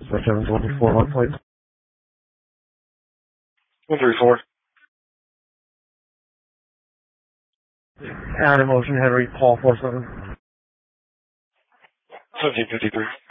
724 please. 134. Add emotion, Henry, call 47. 1753.